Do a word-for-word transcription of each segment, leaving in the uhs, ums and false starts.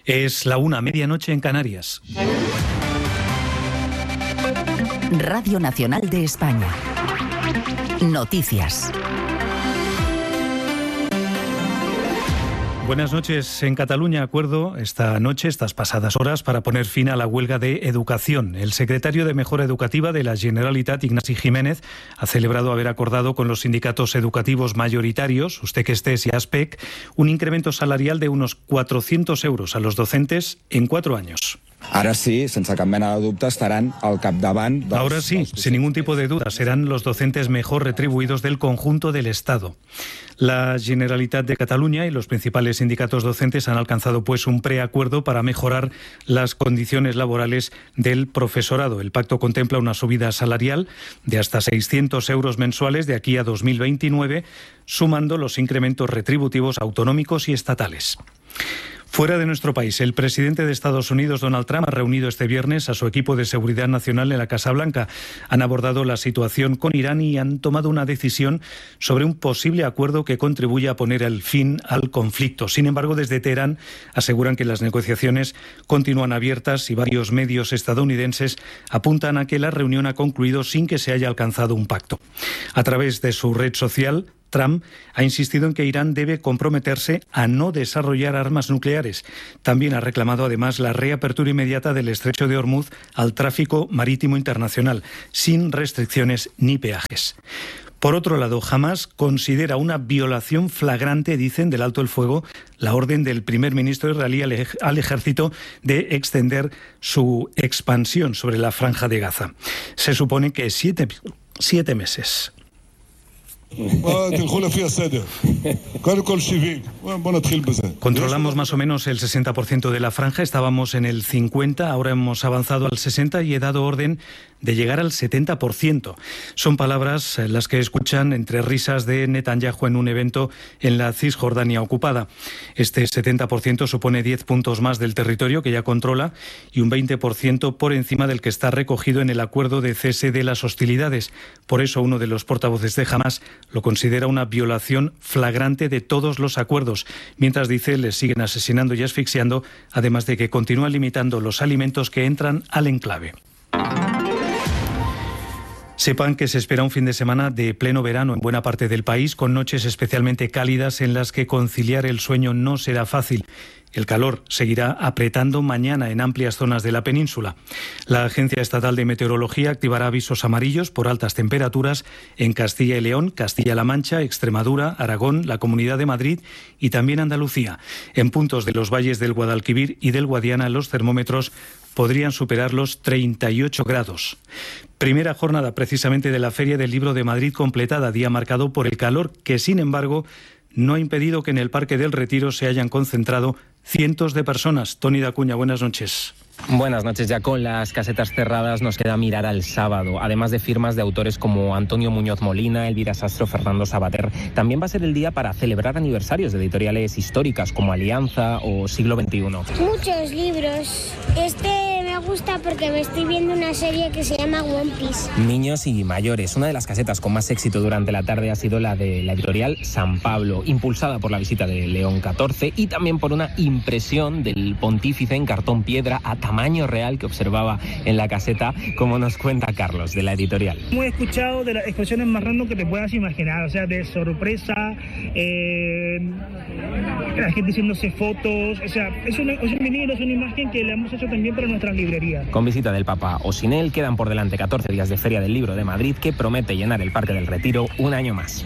Es la una, medianoche en Canarias. Radio Nacional de España. Noticias. Buenas noches. En Cataluña, acuerdo esta noche, estas pasadas horas, para poner fin a la huelga de educación. El secretario de Mejora Educativa de la Generalitat, Ignasi Jiménez, ha celebrado haber acordado con los sindicatos educativos mayoritarios, Ustec-Estés y Aspec, un incremento salarial de unos cuatrocientos euros a los docentes en cuatro años. Ahora sí, sense cap mena de dubte, estarán al capdavant dels... Ahora sí, sin ningún tipo de duda, serán los docentes mejor retribuidos del conjunto del Estado. La Generalitat de Cataluña y los principales sindicatos docentes han alcanzado pues un preacuerdo para mejorar las condiciones laborales del profesorado. El pacto contempla una subida salarial de hasta seiscientos euros mensuales de aquí a dos mil veintinueve, sumando los incrementos retributivos autonómicos y estatales. Fuera de nuestro país, el presidente de Estados Unidos, Donald Trump, ha reunido este viernes a su equipo de seguridad nacional en la Casa Blanca. Han abordado la situación con Irán y han tomado una decisión sobre un posible acuerdo que contribuya a poner el fin al conflicto. Sin embargo, desde Teherán aseguran que las negociaciones continúan abiertas y varios medios estadounidenses apuntan a que la reunión ha concluido sin que se haya alcanzado un pacto. A través de su red social, Trump ha insistido en que Irán debe comprometerse a no desarrollar armas nucleares. También ha reclamado además la reapertura inmediata del estrecho de Hormuz al tráfico marítimo internacional, sin restricciones ni peajes. Por otro lado, Hamás considera una violación flagrante, dicen, del alto el fuego, la orden del primer ministro israelí al, ej- al ejército de extender su expansión sobre la franja de Gaza. Se supone que siete, siete meses. Controlamos más o menos el sesenta por ciento de la franja, estábamos en el cincuenta por ciento, ahora hemos avanzado al sesenta por ciento y he dado orden de llegar al setenta por ciento. Son palabras las que escuchan entre risas de Netanyahu en un evento en la Cisjordania ocupada. Este setenta por ciento supone diez puntos más del territorio que ya controla y un veinte por ciento por encima del que está recogido en el acuerdo de cese de las hostilidades. Por eso uno de los portavoces de Hamás lo considera una violación flagrante de todos los acuerdos, mientras dice les siguen asesinando y asfixiando, además de que continúan limitando los alimentos que entran al enclave. Sepan que se espera un fin de semana de pleno verano en buena parte del país, con noches especialmente cálidas en las que conciliar el sueño no será fácil. El calor seguirá apretando mañana en amplias zonas de la península. La Agencia Estatal de Meteorología activará avisos amarillos por altas temperaturas en Castilla y León, Castilla-La Mancha, Extremadura, Aragón, la Comunidad de Madrid y también Andalucía. En puntos de los valles del Guadalquivir y del Guadiana, los termómetros podrían superar los treinta y ocho grados. Primera jornada precisamente de la Feria del Libro de Madrid completada, día marcado por el calor que, sin embargo, no ha impedido que en el Parque del Retiro se hayan concentrado cientos de personas. Toni Dacuña, buenas noches. Buenas noches. Ya con las casetas cerradas nos queda mirar al sábado. Además de firmas de autores como Antonio Muñoz Molina, Elvira Sastro, Fernando Sabater, también va a ser el día para celebrar aniversarios de editoriales históricas como Alianza o Siglo veintiuno. Muchos libros. Este me gusta porque me estoy viendo una serie que se llama One Piece. Niños y mayores. Una de las casetas con más éxito durante la tarde ha sido la de la editorial San Pablo, impulsada por la visita de León catorce y también por una impresión del pontífice en cartón piedra a tamaño real que observaba en la caseta, como nos cuenta Carlos, de la editorial. Hemos escuchado de las expresiones más random que te puedas imaginar, o sea, de sorpresa, eh, la gente haciéndose fotos, o sea, es, una, es un vinilo, es una imagen que le hemos hecho también para nuestras librerías. Con visita del Papa o sin él, quedan por delante catorce días de Feria del Libro de Madrid que promete llenar el Parque del Retiro un año más.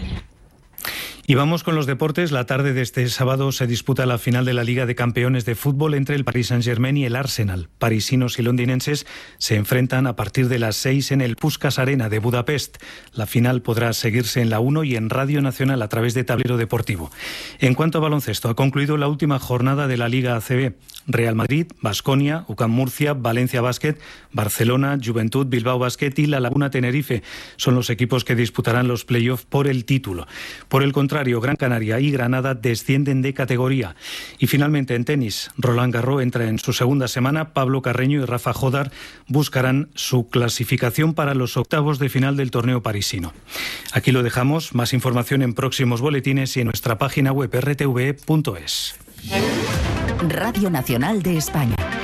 Y vamos con los deportes. La tarde de este sábado se disputa la final de la Liga de Campeones de Fútbol entre el Paris Saint-Germain y el Arsenal. Parisinos y londinenses se enfrentan a partir de las seis en el Puskás Arena de Budapest. La final podrá seguirse en la uno y en Radio Nacional a través de Tablero Deportivo. En cuanto a baloncesto, ha concluido la última jornada de la Liga A C B. Real Madrid, Baskonia, U C A M Murcia, Valencia Basket, Barcelona, Juventud, Bilbao Basket y La Laguna Tenerife son los equipos que disputarán los playoffs por el título. Por el contrario, Gran Canaria y Granada descienden de categoría. Y finalmente en tenis, Roland Garros entra en su segunda semana. Pablo Carreño y Rafa Jodar buscarán su clasificación para los octavos de final del torneo parisino. Aquí lo dejamos. Más información en próximos boletines y en nuestra página web erre te ve punto es. Radio Nacional de España.